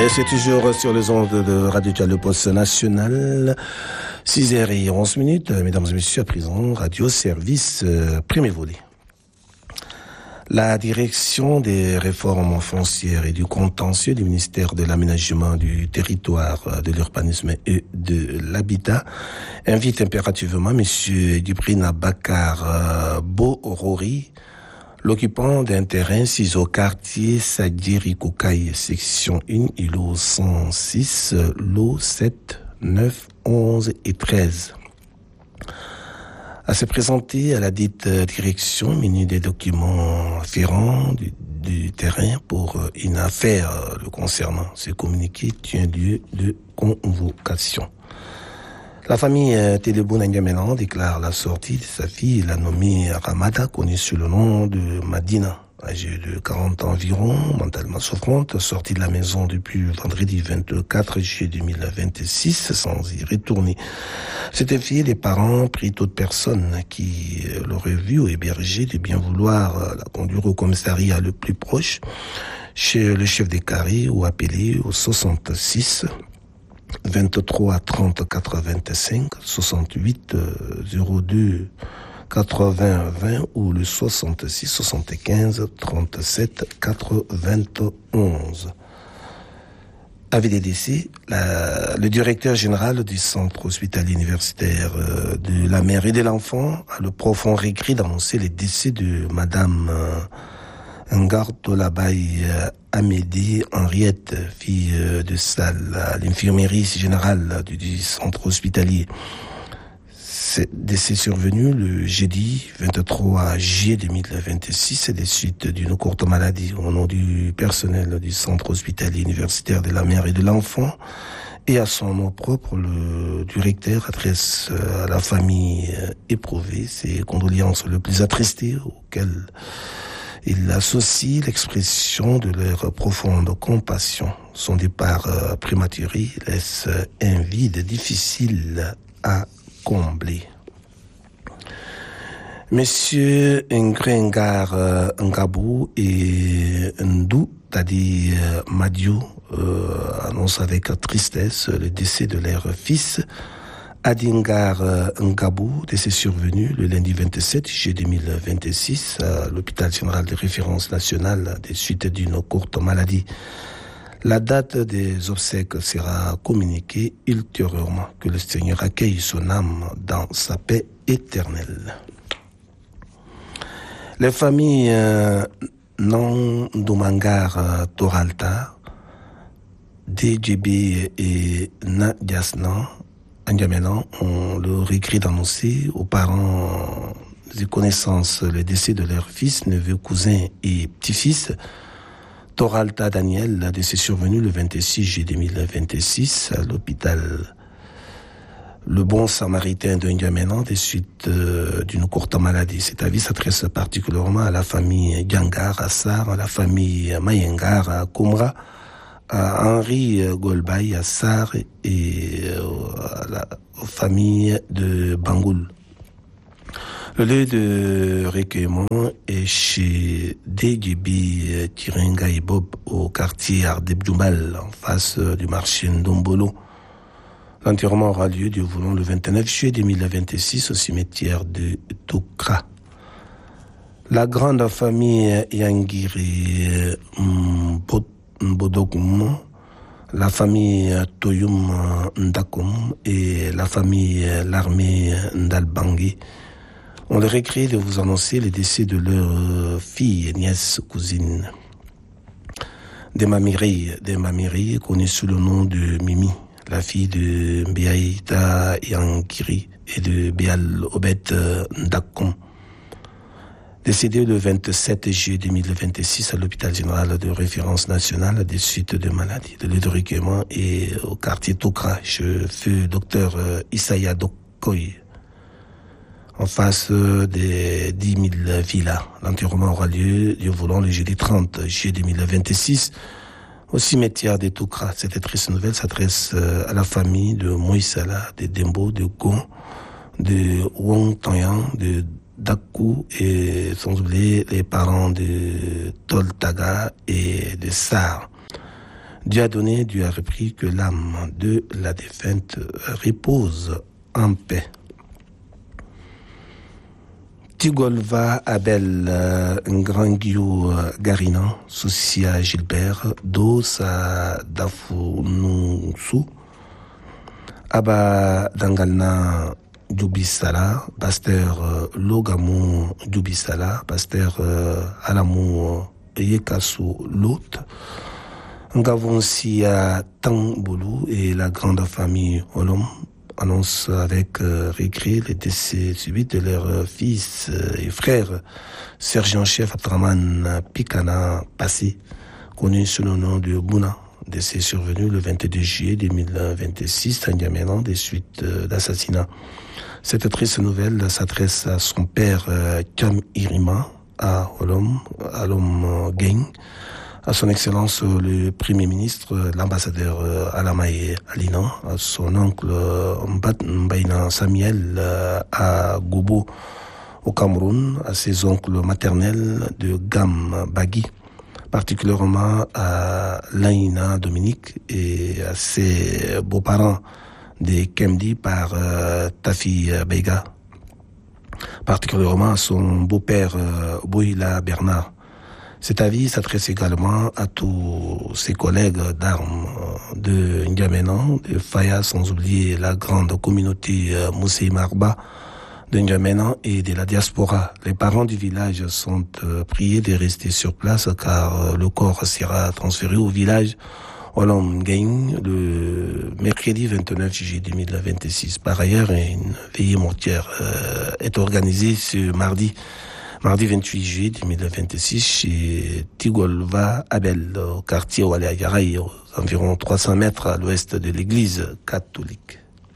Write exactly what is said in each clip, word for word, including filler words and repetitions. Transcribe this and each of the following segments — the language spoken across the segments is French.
Et c'est toujours sur les ondes de Radio Le Poste National, six heures onze minutes. Mesdames et messieurs, à présent, Radio Service euh, premier volet. La direction des réformes foncières et du contentieux du ministère de l'Aménagement du Territoire, de l'Urbanisme et de l'Habitat invite impérativement M. Dubrina Bakar euh, Borori, l'occupant d'un terrain situé au quartier Sadiri Koukaï, section un, îlot cent six, lots sept, neuf, onze et treize, à se présenter à la dite direction muni des documents afférents du, du terrain pour une affaire le concernant. Ce communiqué tient lieu de convocation. La famille Télébou N'Djamena déclare la sortie de sa fille, la nommée Ramada, connue sous le nom de Madina, âgée de quarante ans environ, mentalement souffrante, sortie de la maison depuis vendredi vingt-quatre juillet deux mille vingt-six sans y retourner. Cette fille, les parents prient toute personne qui l'aurait vue ou hébergée de bien vouloir la conduire au commissariat le plus proche, chez le chef des carrés ou appeler au soixante-six vingt-trois trente quatre-vingt-cinq, soixante-huit zéro deux quatre-vingts vingt ou le soixante-six soixante-quinze trente-sept quatre-vingt-onze. Avis des décès, la, le directeur général du centre hospitalier universitaire de la mère et de l'enfant a le profond regret d'annoncer les décès de Madame Ngar Tolabay Amédée Henriette, fille de salle à l'infirmerie générale du, du centre hospitalier. Ce décès survenu le jeudi vingt-trois juillet deux mille vingt-six des suites d'une courte maladie au nom du personnel du centre hospitalier universitaire de la mère et de l'enfant, et à son nom propre, le directeur adresse à la famille éprouvée ses condoléances les plus attristées, auxquelles il associe l'expression de leur profonde compassion. Son départ euh, prématuré laisse un vide difficile à combler. Monsieur Ngrengar euh, Ngabou et Ndou Tadi euh, Madiou euh, annoncent avec tristesse le décès de leur fils Adingar Ngabou, décès survenu le lundi vingt-sept juillet deux mille vingt-six à l'hôpital général de référence nationale des suites d'une courte maladie. La date des obsèques sera communiquée ultérieurement. Que le Seigneur accueille son âme dans sa paix éternelle. Les familles euh, Nandomangar euh, Toralta, D J B et Nadiasnan N'Djamena ont le regret d'annoncer aux parents et connaissances le décès de leur fils, neveu, cousin et petit-fils. Toralta Daniel, décès survenu le vingt-six juillet deux mille vingt-six à l'hôpital Le Bon Samaritain de N'Djamena des suites euh, d'une courte maladie. Cet avis s'adresse particulièrement à la famille Gangar à Sar, à la famille Mayengar à Koumra, à Henri Golbay à Sar et à la famille de Bangoul. Le lieu de recueillement est chez D J B Tirenga et Bob au quartier Ardebdoumal en face du marché Ndombolo. L'enterrement aura lieu du volant le vingt-neuf juillet deux mille vingt-six au cimetière de Toukra. La grande famille Yangiri Mbot Mbodokoum, la famille Toyoum Ndakoum et la famille l'armée Ndalbangui ont le regret de vous annoncer le décès de leur fille, nièce, cousine. Demamiri, Demamiri, connue sous le nom de Mimi, la fille de Mbiaïta Yankiri et de Béal Obet Ndakoum. Décédé le vingt-sept juillet deux mille vingt-six à l'hôpital général de référence nationale des suites de maladies. Le lieu de recueillement est au quartier Tokra, chez feu docteur Isaya Dokoy, en face des dix mille villas. L'enterrement aura lieu du volant le jeudi trente juillet deux mille vingt-six au cimetière de Tokra. Cette triste nouvelle s'adresse à la famille de Moïsala, de Dembo, de Gon, de Wong Tanyan, de Dakou et sans oublier les parents de Toltaga et de Sar. Dieu a donné, Dieu a repris, que l'âme de la défunte repose en paix. Tigolva Abel Ngrangiou Garina, Soucia Gilbert, Dosa Dafunusu, Aba Dangalna Djoubissala, Pasteur Logamou Djoubissala, Pasteur Alamou Yekasu Lot, Ngavonsi à Tanboulou et la grande famille Olom annonce avec euh, regret les décès subits de leurs euh, fils euh, et frères, sergent-chef Abdraman Pikana Passé, connu sous le nom de Bouna, décès survenu le vingt-deux juillet deux mille vingt-six à N'Djamena des suites euh, d'assassinat. Cette triste nouvelle s'adresse à son père euh, Kam Irima, à Olom, à Olom Gang, à son excellence le premier ministre, l'ambassadeur Alamaye Alina, à son oncle Mbaina Samuel à Gobo au Cameroun, à ses oncles maternels de Gam Bagui, particulièrement à Laïna Dominique et à ses beaux-parents de Kemdi par euh, Tafi Beiga, particulièrement à son beau-père euh, Bouhila Bernard. Cet avis s'adresse également à tous ses collègues d'armes de N'Djamena, de Faya, sans oublier la grande communauté Moussé Marba de N'Djamena et de la diaspora. Les parents du village sont priés de rester sur place car le corps sera transféré au village Olom Gang le mercredi vingt-neuf juillet deux mille vingt-six. Par ailleurs, une veillée mortuaire est organisée ce mardi. Mardi vingt-huit juillet deux mille vingt-six, chez Tigolva Abel, au quartier Oualéa Yaraï, aux environ trois cents mètres à l'ouest de l'église catholique.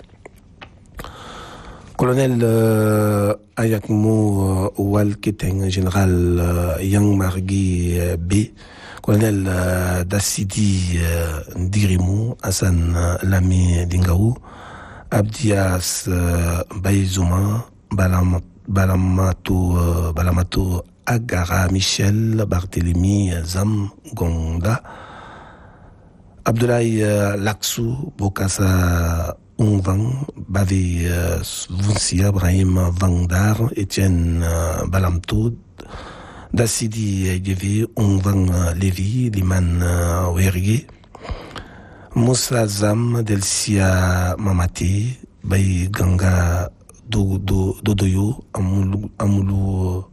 Colonel euh, Ayakmo euh, Walketeng, général euh, Yang Margui euh, B, colonel euh, Dassidi euh, Ndirimou, Hassan euh, Lami Dingaou, Abdias euh, Baïzouma, Balam Balamato, euh, Balamato Agara Michel, Barthélemy Zam Gonda, Abdoulaye euh, Laksou, Bokassa Ungvang, Bavé euh, Vunsia, Brahim Vangdar, Etienne euh, Balamto, Dassidi Djevé, Ungvang Lévi, Liman euh, Wergue, Moussa Zam, Delcia Mamate, Baye Ganga Do, do, Dodoyo, Amulu, Amulu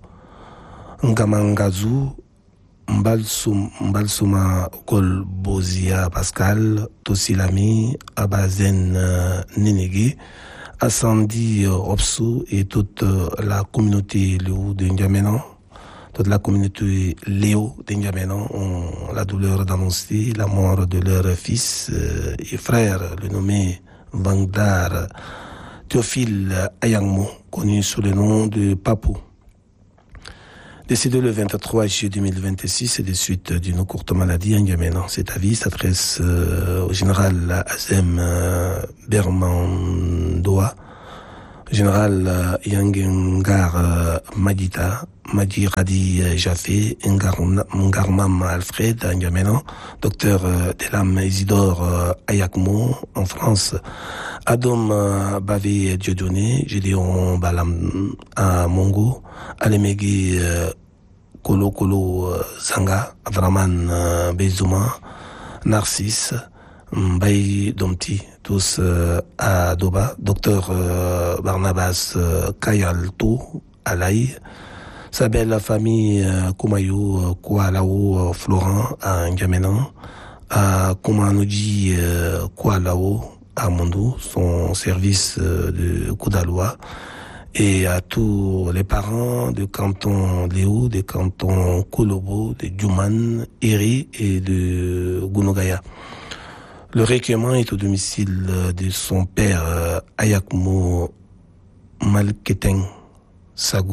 Ngamangazu, Mbalsum, Mbalsuma Golbozia Pascal, Tossilami, Abazen euh, Nenege, Asandi euh, Opsu et toute euh, la communauté Léo de N'Djamena, toute la communauté Léo de N'Djamena ont la douleur d'annoncer la mort de leur fils euh, et frère, le nommé Vangdar Théophile Ayangmo, connu sous le nom de Papou. Décédé le vingt-trois juillet deux mille vingt-six des suites d'une courte maladie à N'Djamena. Cet avis s'adresse euh, au général Azem euh, Bermandoa, général euh, Yangengar euh, Madita, Madi Radi euh, Jafé, Ngarmam Alfred à N'Djamena, docteur euh, Delam Isidore euh, Ayakmo en France, Adom euh, Bavé Dieudonné, Gédéon Balam à Mongo, Alemegi euh, Kolo Kolo euh, Zanga, Avraman euh, Bezouma, Narcisse, Mbaye Domti, tous euh, à Doba, docteur euh, Barnabas euh, Kayalto, Alaï, sa belle famille euh, Koumayou, euh, Koualao, euh, Florent, à N'Djamena, à Koumanouji, euh, Koualao, à Mondou, son service euh, de Koudaloa, et à tous les parents du canton Léo, des cantons Kolobo, de Djouman, Eri et de Gounogaya. Le recueillement est au domicile de son père euh, Ayakmo Malketeng Sagou,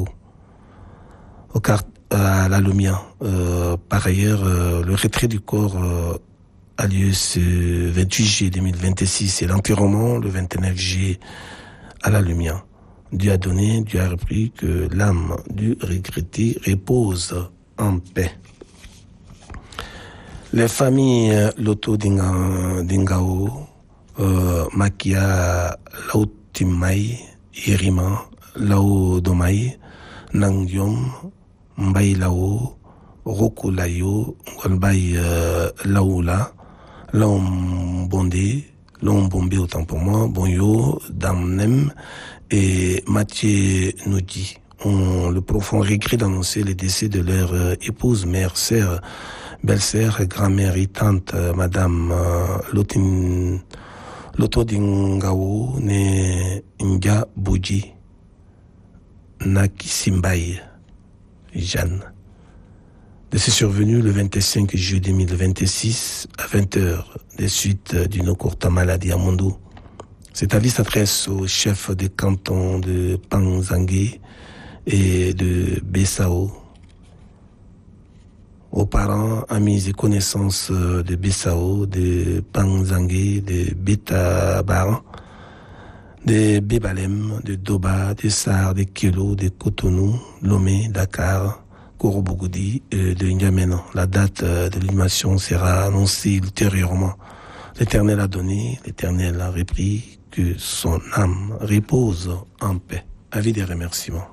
au quart, à la Lumia. Euh, par ailleurs, euh, le retrait du corps euh, a lieu ce vingt-huit juillet deux mille vingt-six et l'enterrement le vingt-neuf juillet à la Lumia. Dieu a donné, Dieu a repris, que l'âme du regretté repose en paix. Les familles Loto Dinga, Dingao, euh, Makia Lautimai, Irima, Lao Domai, Nangyom, Mbai Lao, Roku Layo, Ngolbai euh, Laoula, Laom Bondé, Laom Bombé autant pour moi, Bonyo, Damnem et Mathieu Noudi ont le profond regret d'annoncer le décès de leur euh, épouse, mère, sœur, belle-sœur, grand-mère et tante, euh, Madame euh, Lotin, Lotodingao, né Nga Boudji, Nakisimbaï, Jeanne. Décès survenu le vingt-cinq juillet deux mille vingt-six à vingt heures des suites d'une courte maladie à Mondou. Cet avis s'adresse au chef des cantons de Panzangé et de Bessao, aux parents, amis et connaissances de Bessao, de Panzangé, de Betabaran, de Bébalem, de Doba, de Sar, de Kielo, de Cotonou, Lomé, Dakar, Korobogoudi et de N'Djamena. La date de l'inhumation sera annoncée ultérieurement. L'Éternel a donné, l'Éternel a repris, que son âme repose en paix. Avis des remerciements.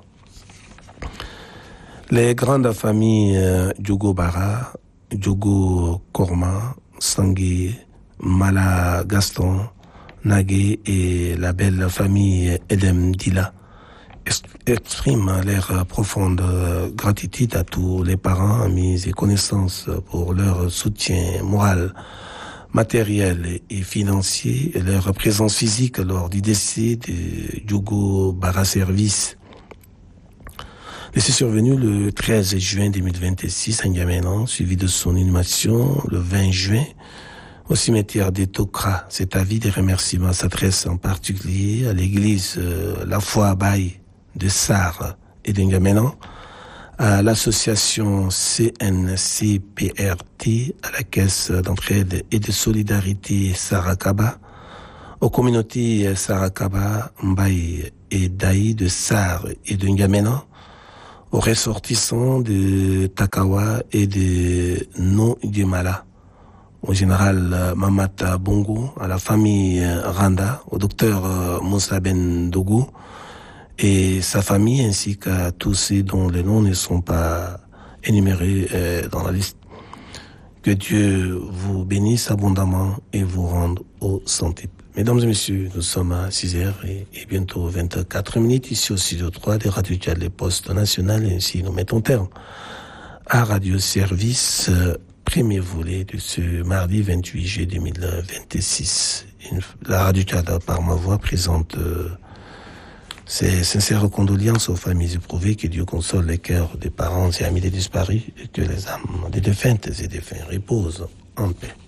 Les grandes familles euh, Diogo Bara, Diogo Korma, Sangui, Mala Gaston, Nagé et la belle famille Edem Dila expriment leur profonde gratitude à tous les parents, amis et connaissances pour leur soutien moral, matériel et financier et leur présence physique lors du décès de Diogo Bara Service. Décès survenu le treize juin deux mille vingt-six à N'Djamena, suivi de son inhumation le vingt juin au cimetière des Tokra. Cet avis de remerciements s'adresse en particulier à l'église euh, La Foi Baye de Sar et de N'Djamena, à l'association C N C P R T, à la Caisse d'entraide et de solidarité Sarakaba, aux communautés Sarakaba, Mbaye et Daï de Sar et de N'Djamena, aux ressortissants de Takawa et de Non-Djemala, au général Mamata Bongo, à la famille Randa, au docteur Moussa Ben Dogo et sa famille, ainsi qu'à tous ceux dont les noms ne sont pas énumérés euh, dans la liste. Que Dieu vous bénisse abondamment et vous rende au centuple. Mesdames et messieurs, nous sommes à six heures et, et bientôt vingt-quatre minutes ici au studio trois des Radio Tchad, les postes nationales, et ainsi nous mettons terme à Radio Service, euh, premier volet de ce mardi vingt-huit juillet deux mille vingt-six. Une, la Radio Tchad, par ma voix, présente euh, ses sincères condoléances aux familles éprouvées, que Dieu console les cœurs des parents et amis des disparus et que les âmes des défuntes et défunts reposent en paix.